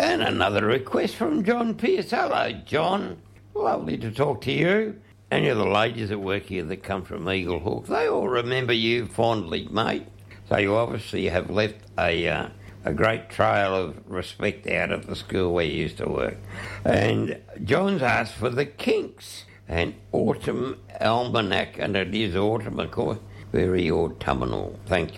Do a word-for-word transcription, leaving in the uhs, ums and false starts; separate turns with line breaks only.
And another request from John Pierce. Hello, John. Lovely to talk to you. Any of the ladies that work here that come from Eagle Hawk, they all remember you fondly, mate. So you obviously have left a uh, a great trail of respect out at the school where you used to work. And John's asked for the Kinks, an autumn almanac, and it is autumn, of course, very autumnal. Thank